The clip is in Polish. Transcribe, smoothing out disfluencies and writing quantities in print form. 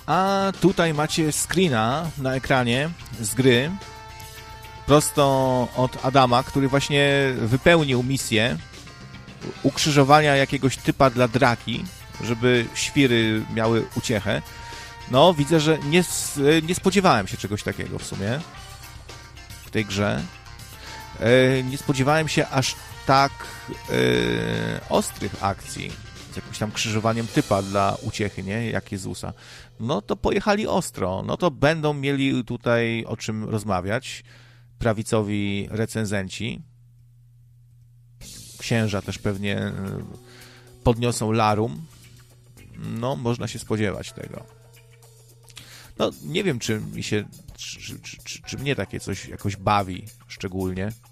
A tutaj macie screena na ekranie z gry prosto od Adama, który właśnie wypełnił misję ukrzyżowania jakiegoś typa dla Draki, żeby świry miały uciechę. No, widzę, że nie spodziewałem się czegoś takiego w sumie w tej grze. Nie spodziewałem się aż tak ostrych akcji z jakimś tam krzyżowaniem typa dla uciechy, nie? Jak Jezusa. No to pojechali ostro. No to będą mieli tutaj o czym rozmawiać prawicowi recenzenci. Księża też pewnie podniosą larum. No, można się spodziewać tego. No, nie wiem, czy mi się, czy mnie takie coś jakoś bawi szczególnie.